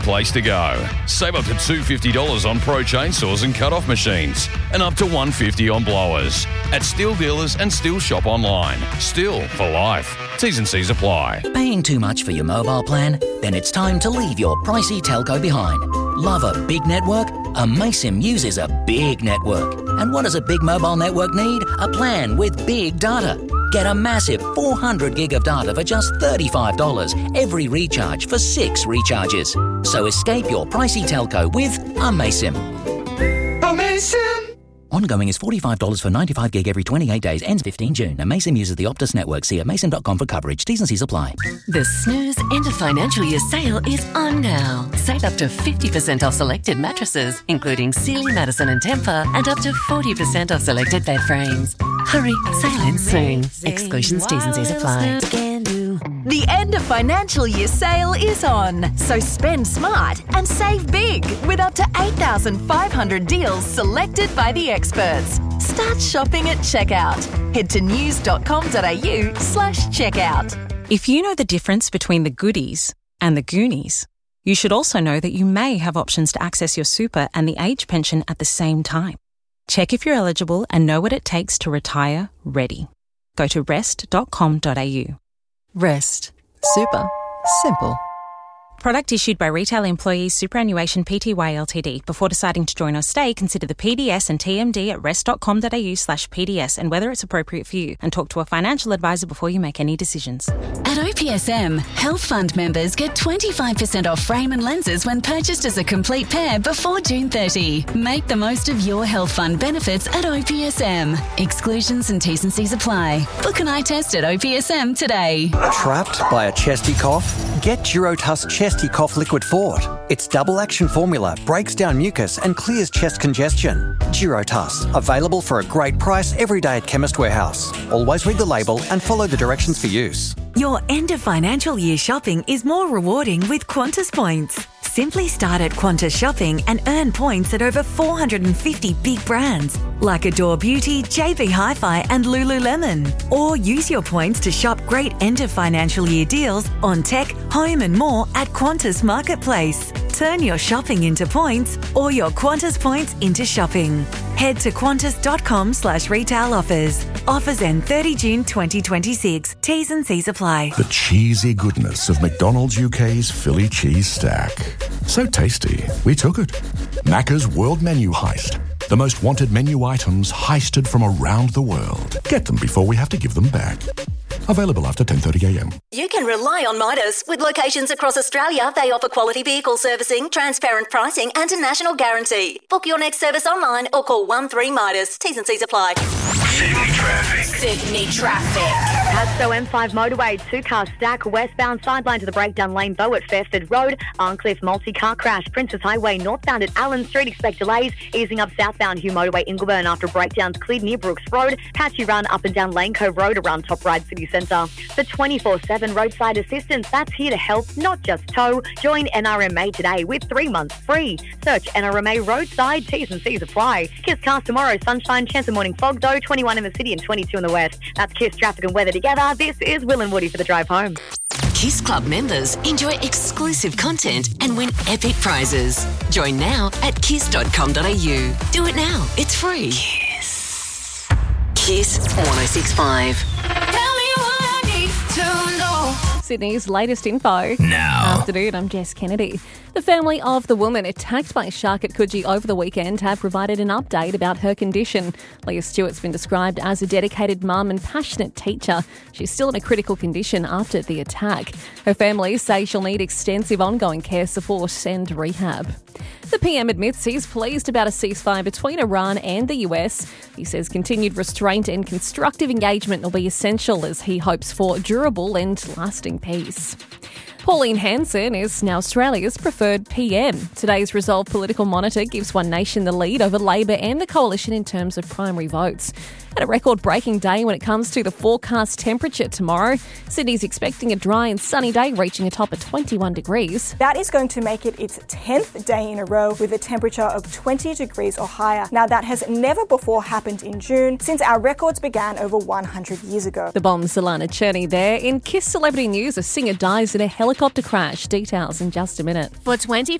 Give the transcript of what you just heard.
place to go. Save up to $250 on Pro chainsaws and cut-off machines and up to $150 on blowers at Stihl dealers and Stihl shop online. Stihl for life. T's and C's apply. Paying too much for your mobile plan? Then it's time to leave your pricey telco behind. Love a big network? Amaysim uses a big network. And what does a big mobile network need? A plan with big data. Get a massive 400 gig of data for just $35 every recharge for 6 recharges. So escape your pricey telco with Amaysim. Amaysim! Ongoing is $45 for 95 gig every 28 days. Ends 15 June. Amaysim uses the Optus network. See amaysim.com for coverage. T's and C's apply. The Snooze end of financial year sale is on now. Save up to 50% off selected mattresses, including Sealy, Madison and Tempur, and up to 40% off selected bed frames. Hurry, sale ends soon. Exclusions, T's and C's apply. The end of financial year sale is on, so spend smart and save big with up to 8,500 deals selected by the experts. Start shopping at checkout. Head to news.com.au/checkout. If you know the difference between the goodies and the Goonies, you should also know that you may have options to access your super and the age pension at the same time. Check if you're eligible and know what it takes to retire ready. Go to rest.com.au. Rest. Super. Simple. Product issued by Retail Employees Superannuation Pty Ltd. Before deciding to join or stay, consider the PDS and TMD at rest.com.au/PDS and whether it's appropriate for you, and talk to a financial advisor before you make any decisions. At OPSM, Health Fund members get 25% off frame and lenses when purchased as a complete pair before June 30. Make the most of your Health Fund benefits at OPSM. Exclusions and T's and C's apply. Book an eye test at OPSM today. Trapped by a chesty cough? Get Durotuss Chesty Cough Liquid Fort. Its double action formula breaks down mucus and clears chest congestion. Durotuss, available for a great price every day at Chemist Warehouse. Always read the label and follow the directions for use. Your end of financial year shopping is more rewarding with Qantas points. Simply start at Qantas Shopping and earn points at over 450 big brands like Adore Beauty, JB Hi-Fi and Lululemon. Or use your points to shop great end of financial year deals on tech, home and more at Qantas Marketplace. Turn your shopping into points or your Qantas points into shopping. Head to qantas.com/retail offers. Offers end 30 June 2026. T's and C's apply. The cheesy goodness of McDonald's UK's Philly cheese stack. So tasty, we took it. Macca's World Menu Heist. The most wanted menu items heisted from around the world. Get them before we have to give them back. Available after 10:30am. You can rely on Midas. With locations across Australia, they offer quality vehicle servicing, transparent pricing and a national guarantee. Book your next service online or call 13 Midas. T's and C's apply. Sydney traffic. Padstow M5 motorway, 2-car stack, westbound sideline to the breakdown lane though at Fairford Road. Arncliffe multi-car crash, Princess Highway northbound at Allen Street, expect delays. Easing up southbound Hugh motorway Ingleburn after breakdowns cleared near Brooks Road. Patchy run up and down Lane Cove Road around Top Ryde City Centre. The 24/7 roadside assistance, that's here to help, not just tow. Join NRMA today with 3 months free. Search NRMA roadside, T's and C's apply. Kiss cars tomorrow, sunshine, chance of morning fog though, 21 in the city and 22 in the west. That's Kiss traffic and weather together. This is Will and Woody for the drive home. Kiss Club members enjoy exclusive content and win epic prizes. Join now at kiss.com.au. Do it now. It's free. Kiss 106.5. Sydney's latest info. Now. Afternoon, I'm Jess Kennedy. The family of the woman attacked by a shark at Coogee over the weekend have provided an update about her condition. Leah Stewart's been described as a dedicated mum and passionate teacher. She's still in a critical condition after the attack. Her family say she'll need extensive ongoing care support and rehab. The PM admits he's pleased about a ceasefire between Iran and the US. He says continued restraint and constructive engagement will be essential as he hopes for durable and lasting peace. Pauline Hanson is now Australia's preferred PM. Today's Resolve Political Monitor gives One Nation the lead over Labor and the Coalition in terms of primary votes. And a record-breaking day when it comes to the forecast temperature tomorrow. Sydney's expecting a dry and sunny day, reaching a top of 21 degrees. That is going to make it its 10th day in a row with a temperature of 20 degrees or higher. Now, that has never before happened in June since our records began over 100 years ago. The Bomb's Alana Cherney there. In Kiss Celebrity News, a singer dies in a helicopter crash. Details in just a minute. For 20